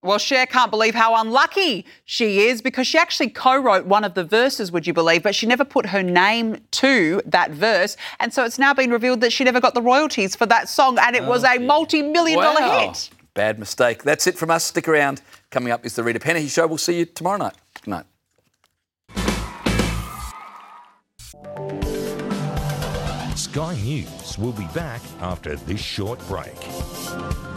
Well, Cher can't believe how unlucky she is because she actually co-wrote one of the verses, would you believe, but she never put her name to that verse. And so it's now been revealed that she never got the royalties for that song, and it was a multi-million-dollar hit. Bad mistake. That's it from us. Stick around. Coming up is the Rita Penihy Show. We'll see you tomorrow night. Good night. Sky News will be back after this short break.